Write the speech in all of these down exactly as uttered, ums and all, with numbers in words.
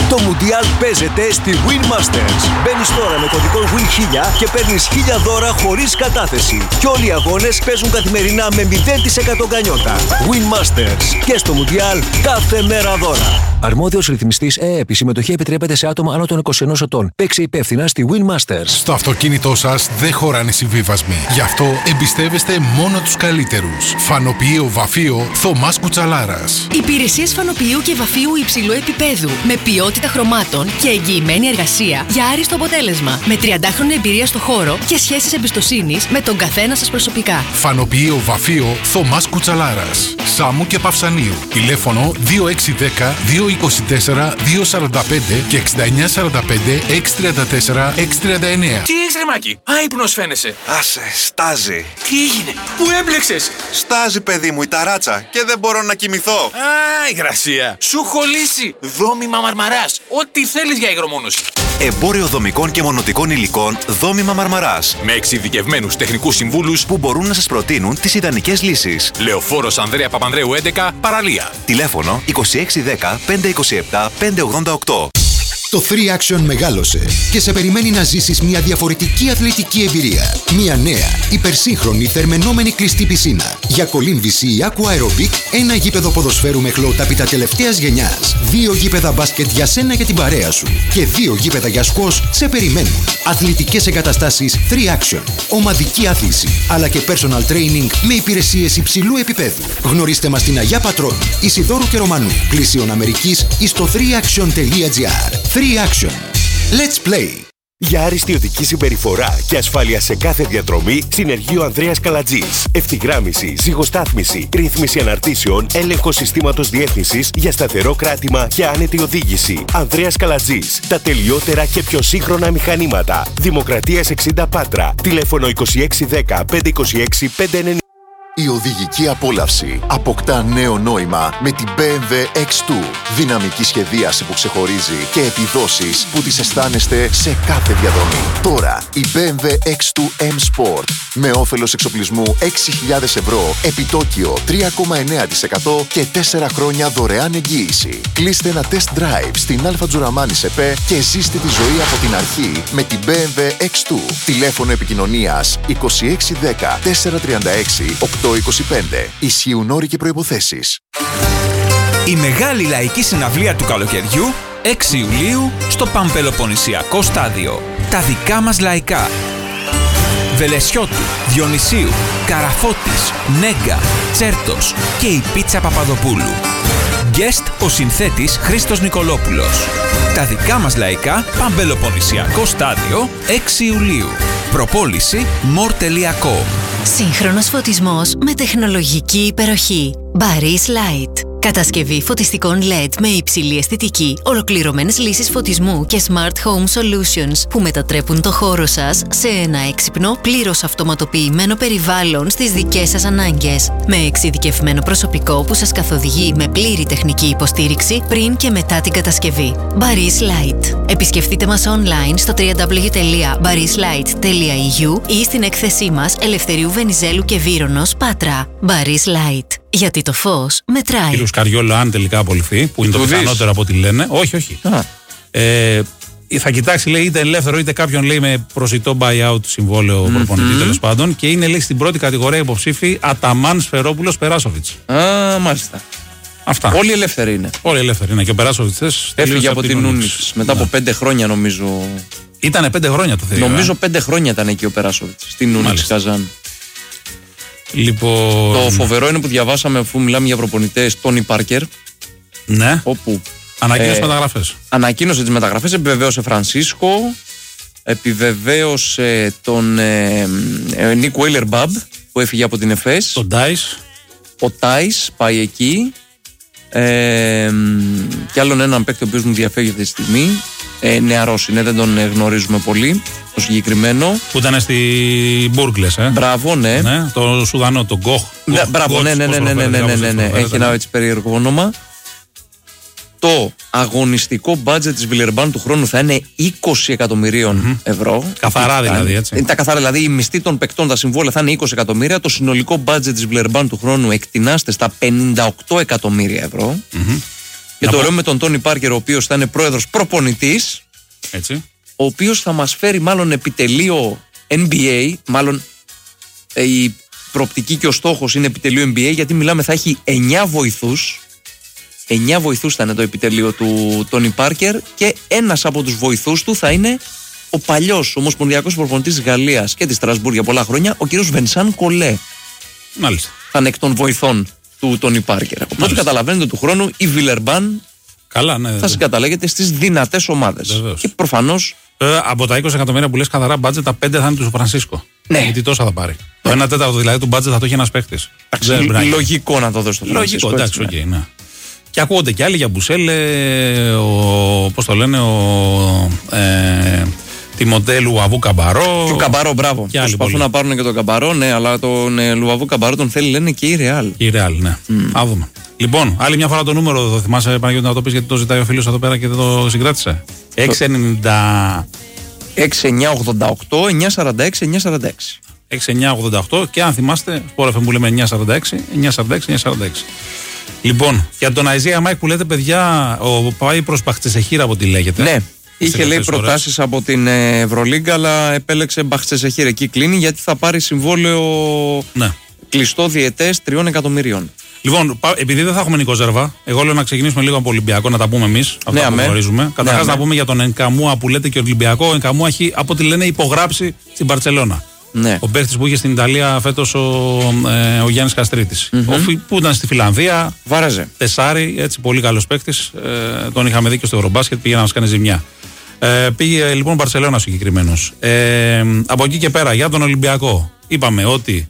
Το Μουντιάλ παίζεται στη Win Masters. Μπαίνεις τώρα με κωδικό Win χίλια και παίρνεις χίλια δώρα χωρίς κατάθεση. Και όλοι οι αγώνες παίζουν καθημερινά με μηδέν τοις εκατό γκανιότα. Win Masters. Και στο Μουντιάλ κάθε μέρα δώρα. Αρμόδιος ρυθμιστής ΕΕΠ. Η συμμετοχή επιτρέπεται σε άτομα άνω των είκοσι ενός ετών. Παίξε υπεύθυνα στη Win Masters. Στο αυτοκίνητό σας δεν χωράνε συμβίβασμοι. Γι' αυτό εμπιστεύεστε μόνο τους καλύτερους. Φανοποιείο Βαφείο Θωμάς Κουτσαλάρας. Υπηρεσίες φανοποιείου και βαφείου υψηλού επίπεδου. Με ποιότητα χρωμάτων και εγγυημένη εργασία για άριστο αποτέλεσμα. Με τριαντάχρονη εμπειρία στο χώρο και σχέσεις εμπιστοσύνης με τον καθένα σας προσωπικά. Φανοποιείο Βαφείο Θωμάς Κουτσαλάρας. Σάμου και Παυσανίου. Τηλέφωνο δύο έξι ένα μηδέν δύο δύο τέσσερα δύο σαράντα πέντε και εξήντα εννιά σαράντα πέντε έξι τριάντα τέσσερα έξι τριάντα εννιά. Τι έχεις ρε Μάκη, άϊπνος φαίνεσαι. Άσε, στάζει. Τι έγινε, πού έμπλεξες? Στάζει παιδί μου η ταράτσα και δεν μπορώ να κοιμηθώ. Α, υγρασία. Σου έχω λύσει. Δόμημα Μαρμαράς. Ό,τι θέλεις για υγρομόνωση. Εμπόριο δομικών και μονοτικών υλικών Δόμημα Μαρμαράς. Με εξειδικευμένους τεχνικούς συμβούλους που μπορούν να σας προτείνουν τις ιδανικές λύσεις. Λεωφόρος Ανδρέα Παπανδρέου έντεκα, Παραλία. Τηλέφωνο είκοσι έξι δέκα πεντακόσια είκοσι επτά πεντακόσια ογδόντα οκτώ. Το θρι Action μεγάλωσε και σε περιμένει να ζήσεις μια διαφορετική αθλητική εμπειρία. Μια νέα, υπερσύγχρονη, θερμαινόμενη κλειστή πισίνα. Για κολύμβηση ή Aqua Aerobic, ένα γήπεδο ποδοσφαίρου με χλωοτάπητα τελευταίας γενιάς. Δύο γήπεδα μπάσκετ για σένα και την παρέα σου. Και δύο γήπεδα για σκουός σε περιμένουν. Αθλητικές εγκαταστάσεις θρι Action. Ομαδική άθληση, αλλά και personal training με υπηρεσίες υψηλού επίπεδου. Γνωρίστε μας στην Αγιά Πατρών, Ισιδώρου και Ρωμανού, Πλησίων Αμερικής ή στο θρι action τελεία τζι άρ. θρι Action. Let's play! Για άριστη οδική συμπεριφορά και ασφάλεια σε κάθε διαδρομή, συνεργείο Ανδρέας Καλατζής. Ευθυγράμμιση, ζυγοστάθμιση, ρύθμιση αναρτήσεων, έλεγχο συστήματος διεύθυνσης για σταθερό κράτημα και άνετη οδήγηση. Ανδρέας Καλατζής. Τα τελειότερα και πιο σύγχρονα μηχανήματα. Δημοκρατίας εξήντα Πάτρα. Τηλέφωνο είκοσι έξι δέκα πεντακόσια είκοσι έξι πεντακόσια ενενήντα. Η οδηγική απόλαυση αποκτά νέο νόημα με την μπι εμ ντάμπλιου εξ δύο. Δυναμική σχεδίαση που ξεχωρίζει και επιδόσεις που τις αισθάνεστε σε κάθε διαδρομή. Τώρα η μπι εμ ντάμπλιου εξ δύο M Sport με όφελος εξοπλισμού έξι χιλιάδες ευρώ, επιτόκιο τρία κόμμα εννέα τοις εκατό και τέσσερα χρόνια δωρεάν εγγύηση. Κλείστε ένα test drive στην Αλφα Τζουραμάνη ΣΕΠΕ και ζήστε τη ζωή από την αρχή με την μπι εμ ντάμπλιου εξ δύο. Τηλέφωνο επικοινωνίας είκοσι έξι δέκα τετρακόσια τριάντα έξι οκτακόσια είκοσι πέντε. Ισχύουν όροι και προϋποθέσεις. Η μεγάλη λαϊκή συναυλία του καλοκαιριού έξι Ιουλίου στο Παμπελοποννησιακό Στάδιο. Τα δικά μας λαϊκά. Βελεσιώτου, Διονυσίου, Καραφώτης, Νέγκα, Τσέρτος και η Πίτσα Παπαδοπούλου. Guest ο συνθέτης Χρήστος Νικολόπουλος. Τα δικά μας λαϊκά, Παμπελοποννησιακό Στάδιο, έξι Ιουλίου. Προπόληση μορ τελεία κομ. Σύγχρονος φωτισμός με τεχνολογική υπεροχή. Baris Light. Κατασκευή φωτιστικών ελ ι ντι με υψηλή αισθητική, ολοκληρωμένες λύσεις φωτισμού και Smart Home Solutions που μετατρέπουν το χώρο σας σε ένα έξυπνο, πλήρως αυτοματοποιημένο περιβάλλον στις δικές σας ανάγκες. Με εξειδικευμένο προσωπικό που σας καθοδηγεί με πλήρη τεχνική υποστήριξη πριν και μετά την κατασκευή. Baris Light. Επισκεφτείτε μας online στο double-u double-u double-u τελεία baris light τελεία e u ή στην έκθεσή μας Ελευθερίου Βενιζέλου και Βύρονος, Πάτρα. Baris Light. Γιατί το φως μετράει. Κύριο Καριόλο, αν τελικά απολυθεί, που είναι το πιθανότερο από ό,τι λένε. Όχι, όχι. Ε, θα κοιτάξει, λέει, είτε ελεύθερο είτε κάποιον, λέει, με προσιτό buyout συμβόλαιο mm-hmm. προπονητή, τέλος πάντων. Και είναι, λέει, στην πρώτη κατηγορία υποψήφοι Αταμάν, Σφερόπουλος, Περάσοβιτς. Α, μάλιστα. Αυτά. Όλοι ελεύθεροι είναι. Όλοι ελεύθεροι είναι. Και ο Περάσοβιτς έφυγε από την Ούνιξ μετά από πέντε χρόνια, νομίζω. Ήτανε πέντε χρόνια το θεωρώ. Νομίζω πέντε χρόνια ήταν εκεί ο Περάσοβιτς στην Ούνιξ Καζάν. Λοιπόν... Το φοβερό είναι που διαβάσαμε, αφού μιλάμε για προπονητές, Τόνι Πάρκερ. Ναι. Όπου ανακοίνωσε ε, μεταγραφές. Ανακοίνωσε τις μεταγραφές, επιβεβαίωσε Φρανσίσκο, επιβεβαίωσε τον ε, ε, Νίκ Βέιλερ Μπαμπ που έφυγε από την Εφές. Τον Τάις. Ο Τάις πάει εκεί. Ε, και άλλον έναν παίκτη ο οποίος μου διαφεύγει αυτή τη στιγμή. Ε, νεαρός είναι, δεν τον γνωρίζουμε πολύ. Το συγκεκριμένο. Που ήταν στη Μπούργκλες, ε. Μπράβο, ναι. ναι. Το Σουδανό, τον Γκοχ. Ναι, μπράβο, ναι, ναι, ναι, ναι, ναι, ναι, ναι, ναι, ναι. Έχει ένα έτσι περίεργο όνομα. Το αγωνιστικό μπάτζετ της Βιλερμπάν του χρόνου θα είναι είκοσι εκατομμυρίων mm-hmm. ευρώ. Καθαρά δηλαδή, έτσι. Είναι τα καθαρά, δηλαδή η μισθή των παικτών, τα συμβόλαια θα είναι είκοσι εκατομμύρια. Το συνολικό μπάτζετ της Βιλερμπάν του χρόνου εκτινάστε στα πενήντα οκτώ εκατομμύρια ευρώ. Mm-hmm. Και να το λέω με τον Τόνι Πάρκερ, ο οποίος θα είναι πρόεδρος προπονητής. Έτσι. Ο οποίος θα μας φέρει μάλλον επιτελείο N B A, μάλλον ε, η προοπτική και ο στόχος είναι επιτελείο N B A, γιατί μιλάμε θα έχει εννιά βοηθούς. εννιά βοηθούς θα είναι το επιτελείο του Τόνι Πάρκερ και ένας από τους βοηθούς του θα είναι ο παλιός ομοσπονδιακός προπονητής της Γαλλίας και της Στρασβούργου για πολλά χρόνια, ο κύριος Βενσάν Κολέ. Μάλιστα. Θα είναι εκ των βοηθών του Τόνι Πάρκερ. Οπότε καταλαβαίνετε του χρόνου η Βιλερμπάν Καλά, ναι, θα συγκαταλέγεται στις δυνατές ομάδες. Βεβαίως. Και προφανώς. Ε, από τα είκοσι εκατομμύρια που λες καθαρά μπάτζετ, τα πέντε θα είναι του Φρανσίσκο. Ναι. Γιατί τόσα θα πάρει. Το ένα τέταρτο δηλαδή του μπάτζετ θα το έχει ένας παίχτης. Λογικό να το δώσει το Φρανσίσκο. Λογικό, εντάξει, οκ, ναι. Και ακούγονται κι άλλοι για Μπουσέλε, ο, πώς το λένε, ο ε, Τιμοτέ Λουαβού Καμπαρό. Και ο Καμπαρό, μπράβο. Προσπαθούν να πάρουν και τον Καμπαρό, ναι, αλλά τον ε, Λουαβού Καμπαρό τον θέλει, λένε, και η Ρεάλ. Η Ρεάλ, ναι. Mm. Α δούμε. Λοιπόν, άλλη μια φορά το νούμερο, το θυμάσαι, Παναγιώτη, να το πεις, γιατί το ζητάει ο φίλος εδώ πέρα και δεν το συγκράτησε. έξι εννιά εννιά ογδόντα οκτώ εννιά σαράντα έξι εννιά σαράντα έξι. έξι εννιά ογδόντα οκτώ και αν θυμάστε, Sport εφ εμ που λέμε εννιά σαράντα έξι εννιά σαράντα έξι εννιά σαράντα έξι. Λοιπόν, για τον Αϊζία Μάικ που λέτε, παιδιά, ο πάει προς Μπαχτσεσεχήρα από ό,τι λέγεται. Ναι, είχε λέει προτάσεις από την Ευρωλίγκα, αλλά επέλεξε Μπαχτσεσεχήρα. Εκεί κλείνει γιατί θα πάρει συμβόλαιο ναι. κλειστό διετές τριών εκατομμυρίων. Λοιπόν, επειδή δεν θα έχουμε Νικό Ζέρβα, εγώ λέω να ξεκινήσουμε λίγο από Ολυμπιακό, να τα πούμε εμείς. Αυτά ναι, που γνωρίζουμε. Καταρχάς ναι, να πούμε για τον Ενκαμούα που λέτε και ο Ολυμπιακό. Ο Ενκαμούα έχει, από ό,τι λένε, υπογράψει στην Μπαρτσελώνα. Ναι. Ο παίχτης που είχε στην Ιταλία φέτος ο, ε, ο Γιάννης Καστρίτης. Mm-hmm. Ο, που ήταν στη Φιλανδία. Βάραζε. Τεσάρι, έτσι, πολύ καλός παίχτης. Ε, τον είχαμε δει και στο Ευρωμπάσκετ, πήγε να μας κάνει ζημιά. Ε, πήγε λοιπόν Μπαρσελόνα συγκεκριμένος. Ε, από εκεί και πέρα για τον Ολυμπιακό είπαμε ότι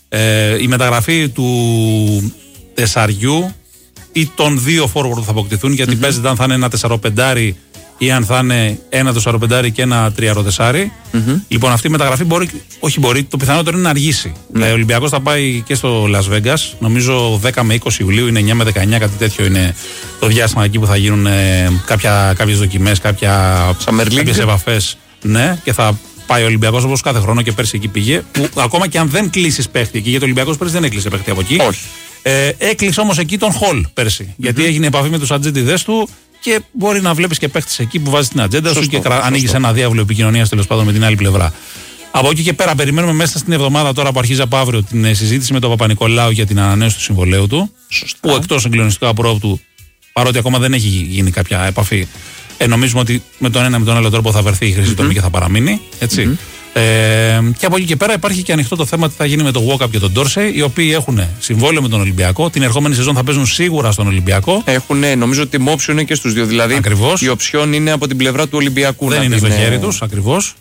ε, η μεταγραφή του Τεσαριού ή των δύο forward που θα αποκτηθούν, γιατί mm-hmm. παίζεται αν θα είναι ένα τεσσαροπεντάρι ή αν θα είναι ένα τεσσαροπεντάρι και ένα τριαροτεσάρι. Mm-hmm. Λοιπόν, αυτή η μεταγραφή μπορεί, όχι μπορεί, το πιθανότερο είναι να αργήσει. Mm-hmm. Ο Ολυμπιακός θα πάει και στο Las Vegas, νομίζω δέκα με είκοσι Ιουλίου, είναι εννιά με δεκαεννιά, κάτι τέτοιο είναι το διάστημα εκεί που θα γίνουν ε, κάποιες δοκιμές, κάποια, κάποιες επαφές. Ναι, και θα πάει ο Ολυμπιακός όπως κάθε χρόνο και πέρσι εκεί πήγε. Που ακόμα και αν δεν κλείσεις παίχτη εκεί, γιατί ο Ολυμπιακός πέρσι δεν έκλεισε παίχτη από εκεί. Όχι. Ε, έκλεισε όμως εκεί τον Χολ πέρσι. Mm-hmm. Γιατί έγινε επαφή με τους ατζέντιδες του. Και μπορεί να βλέπεις και παίχτες εκεί που βάζεις την ατζέντα σου και ανοίγεις ένα διάβολο επικοινωνίας τέλος πάντων με την άλλη πλευρά. Από εκεί και πέρα, περιμένουμε μέσα στην εβδομάδα τώρα που αρχίζει από αύριο την συζήτηση με τον Παπα-Νικολάου για την ανανέωση του συμβολέου του. Σωστά. Που εκτός συγκλονιστικού απρόπτου, παρότι ακόμα δεν έχει γίνει κάποια επαφή, ε, νομίζουμε ότι με τον ένα με τον άλλο τρόπο θα βρεθεί η χρήση mm-hmm. του και θα παραμείνει. Έτσι. Mm-hmm. Ε, και από εκεί και πέρα υπάρχει και ανοιχτό το θέμα τι θα γίνει με τον Walkup και τον Dorsey, οι οποίοι έχουν συμβόλαιο με τον Ολυμπιακό. Την ερχόμενη σεζόν θα παίζουν σίγουρα στον Ολυμπιακό. Έχουν, νομίζω ότι η option είναι και στους δύο. Δηλαδή, ακριβώς. Η option είναι από την πλευρά του Ολυμπιακού. Δεν είναι στο χέρι τους, ακριβώς.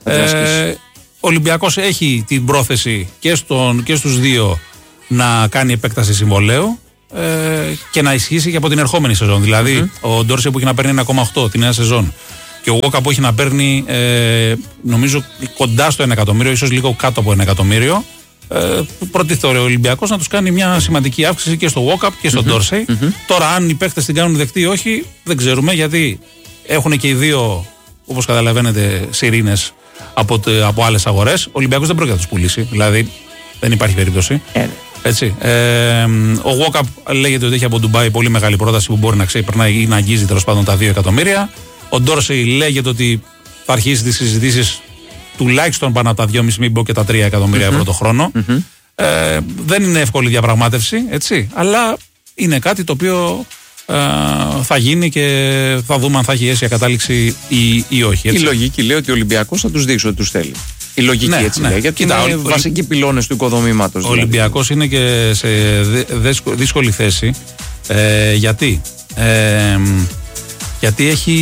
Ε, ο Ολυμπιακός έχει την πρόθεση και, στον, και στους δύο να κάνει επέκταση συμβολαίου ε, και να ισχύσει και από την ερχόμενη σεζόν. Δηλαδή, mm-hmm. ο Dorsey που έχει να παίρνει ένα κόμμα οκτώ τη νέα σεζόν. Και ο Walkup που έχει να παίρνει ε, νομίζω κοντά στο ένα εκατομμύριο, ίσως λίγο κάτω από ένα εκατομμύριο. Ε, προτίθεται ο Ολυμπιακός να τους κάνει μια σημαντική αύξηση και στο Walkup και στο mm-hmm. Dorsey. Mm-hmm. Τώρα, αν οι παίχτες την κάνουν δεκτή ή όχι, δεν ξέρουμε, γιατί έχουν και οι δύο, όπως καταλαβαίνετε, σιρήνες από, από άλλες αγορές. Ο Ολυμπιακός δεν πρόκειται να τους πουλήσει, δηλαδή δεν υπάρχει περίπτωση. Yeah. Έτσι. Ε, ο Walkup λέγεται ότι έχει από Ντουμπάι πολύ μεγάλη πρόταση που μπορεί να ξεπερνάει ή να αγγίζει τέλος πάντων τα δύο εκατομμύρια. Ο Ντόρσεϊ λέγεται ότι θα αρχίσει τις συζητήσεις τουλάχιστον πάνω από τα δυόμισι, μην πω και τα τρία εκατομμύρια mm-hmm. ευρώ το χρόνο. Mm-hmm. Ε, δεν είναι εύκολη διαπραγμάτευση, έτσι, αλλά είναι κάτι το οποίο ε, θα γίνει και θα δούμε αν θα έχει αίσια κατάληξη ή, ή όχι. Έτσι. Η λογική λέει ότι ο Ολυμπιακός θα τους δείξει ότι τους θέλει. Η λογική ναι, έτσι ναι. λέει, γιατί Κοίτα, είναι ο, βασικοί πυλώνες του οικοδομήματος. Ο δηλαδή. Ολυμπιακός είναι και σε δύσκολη θέση. Ε, γιατί... Ε, Γιατί έχει,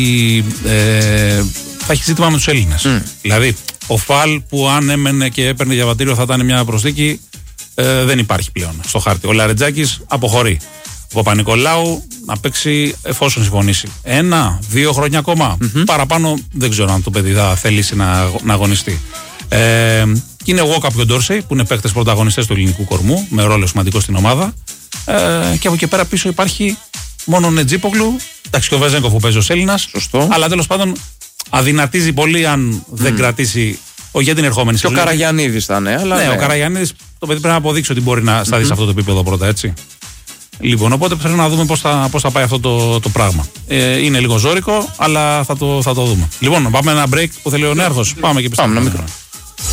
ε, θα έχει ζήτημα με τους Έλληνες. Mm. Δηλαδή, ο Φαλ που αν έμενε και έπαιρνε διαβατήριο θα ήταν μια προσθήκη, ε, δεν υπάρχει πλέον στο χάρτη. Ο Λαρετζάκης αποχωρεί. Ο Παπα-Νικολάου να παίξει εφόσον συμφωνήσει. Ένα, δύο χρόνια ακόμα. Mm-hmm. Παραπάνω δεν ξέρω αν το παιδί θα θελήσει να, να αγωνιστεί. Ε, και είναι ο Walkup και ο Dorsey που είναι παίκτες πρωταγωνιστές του ελληνικού κορμού, με ρόλο σημαντικό στην ομάδα. Ε, και από εκεί πέρα πίσω υπάρχει μόνο ο Νετζίπογλου. Εντάξει, και ο Βεζέγκοφ που παίζει ως Έλληνας. Σωστό. Αλλά τέλος πάντων αδυνατίζει πολύ αν mm. δεν κρατήσει. Όχι για την ερχόμενη σεζόν. Και ο Καραγιαννίδης θα είναι. Αλλά ναι, ναι, ο Καραγιαννίδης το παιδί πρέπει να αποδείξει ότι μπορεί να σταθεί mm-hmm. σε αυτό το επίπεδο πρώτα, έτσι. Λοιπόν, οπότε πρέπει να δούμε πώς θα, πώς θα πάει αυτό το, το πράγμα. Ε, είναι λίγο ζώρικο, αλλά θα το, θα το δούμε. Λοιπόν, πάμε ένα break που θέλει ο Νέαρχος. Πάμε και πιστεύω. Πάμε ένα μικρό.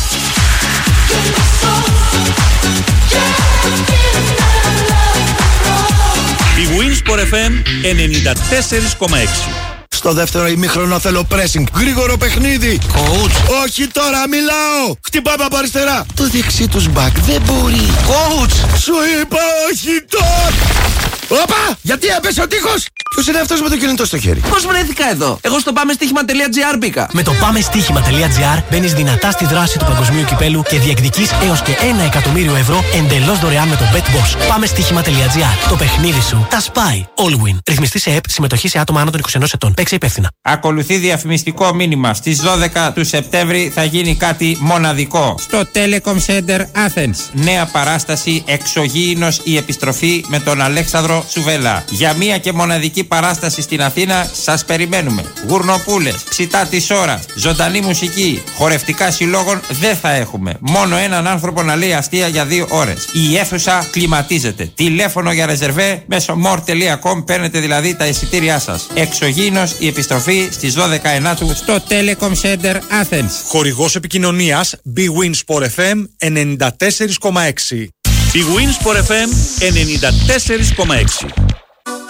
Η Winsport εφ εμ ενενήντα τέσσερα κόμμα έξι. Στο δεύτερο ημίχρονο θέλω pressing. Γρήγορο παιχνίδι. Coach. Όχι τώρα, μιλάω. Χτυπάμε από αριστερά. Το δεξί τους back δεν μπορεί. Coach. Σου είπα όχι τώρα. Όπα! Γιατί έπεσε ο τείχος! Ποιος είναι αυτός με το κινητό στο χέρι? Πώς βρέθηκα εδώ? Εγώ στο πάμεστίχημα.gr μπήκα. Με το πάμεστίχημα.gr μπαίνεις δυνατά στη δράση του παγκοσμίου κυπέλου και διεκδικείς έως και ένα εκατομμύριο ευρώ εντελώς δωρεάν με το BetBoss. πάμεστίχημα.gr. Το παιχνίδι σου τα σπάει. Allwin. Ρυθμιστή σε ΕΠ, συμμετοχή σε άτομα άνω των είκοσι ενός ετών. Παίξε υπεύθυνα. Ακολουθεί διαφημιστικό μήνυμα. Στις δώδεκα του Σεπτέμβρη θα γίνει κάτι μοναδικό. Στο Telecom Center Athens. Νέα παράσταση Εξωγήινος η επιστροφή με τον Αλέξανδρο Σουβέλα. Για μία και μοναδική παράσταση στην Αθήνα σας περιμένουμε. Γουρνοπούλες, ψητά της ώρας, ζωντανή μουσική, χορευτικά συλλόγων δεν θα έχουμε. Μόνο έναν άνθρωπο να λέει αστεία για δύο ώρες. Η αίθουσα κλιματίζεται. Τηλέφωνο για ρεζερβέ μέσω more τελεία com παίρνετε δηλαδή τα εισιτήριά σας. Εξωγήινος η επιστροφή στις δώδεκα Ενάτου στο Telecom Center Athens. Χορηγός επικοινωνίας Big Win Sport εφ εμ ενενήντα τέσσερα κόμμα έξι. Η Winsport εφ εμ ενενήντα τέσσερα κόμμα έξι.